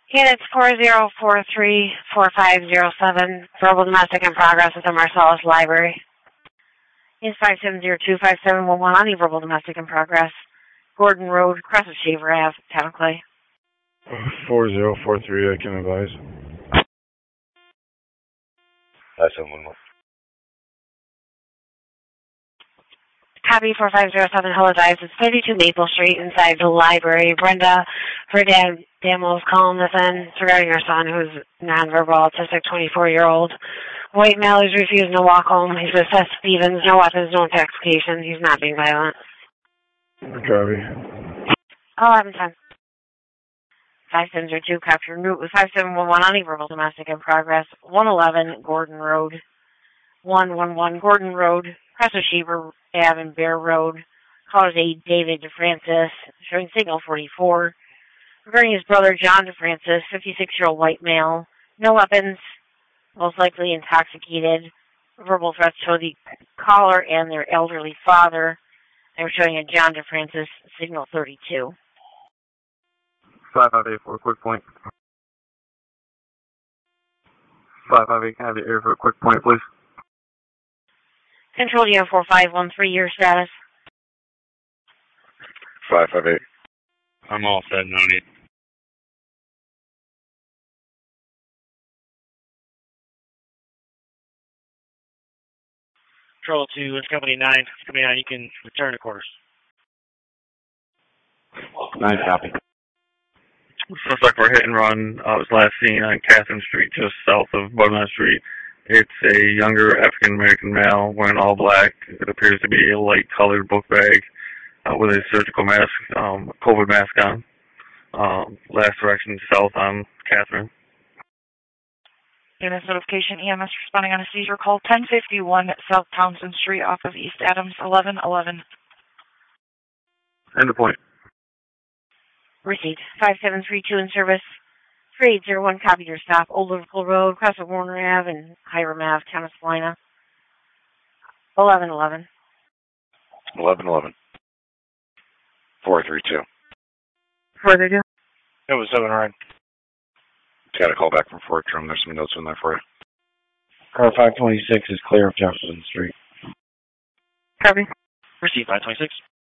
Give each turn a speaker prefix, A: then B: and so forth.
A: Units 4043-4507, verbal domestic in progress at the Marcellus Library. Units 5702-5711 on the verbal domestic in progress. Gordon Road, Crescent Shaver Ave, Town Clay.
B: 4043, I can advise. 5711.
A: Copy 4507, hello guys. It's 32 Maple Street inside the library. Brenda Verdamo is calling this in. It's regarding her son who's nonverbal, autistic, 24-year-old. White male who's refusing to walk home. He's with Seth Stevens. No weapons, no intoxication. He's not being violent.
B: Copy.
A: 1110. 5702, capture route with 5711 on the verbal domestic in progress. 111 Gordon Road. 111 Gordon Road, Crescent Shaver Ave and Bear Road. Caller's aide David DeFrancis, showing signal 44. Regarding his brother John DeFrancis, 56-year-old white male. No weapons, most likely intoxicated. Verbal threats to the caller and their elderly father. They were showing a John DeFrancis, signal 32.
C: 558 for a quick point. 558, can I have your air for a quick point, please?
A: Control Unit 4513, your status.
B: 558.
D: I'm all set, no need.
E: Control 2, it's Company 9. It's Company 9, you can return to quarters.
C: 9, copy.
D: Looks like we're hit and run. Was last seen on Catherine Street, just south of Bowman Street. It's a younger African-American male wearing all black. It appears to be a light-colored book bag with a surgical mask, COVID mask on. Last direction south on Catherine.
F: Unit notification, EMS responding on a seizure call, 1051 South Townsend Street off of East Adams, 1111.
C: End of point.
A: Received. 5732 in service. 3801, copy your stop. Old Liverpool Road, Crescent Warner Ave, and Hiram Ave, Town of Salina. 1111.
B: 1111. 432.
A: 432.
E: It was 7 right.
B: Got a call back from Fort Drum. There's some notes in there for you.
C: Car 526 is clear of Jefferson Street.
A: Copy.
E: Received 526.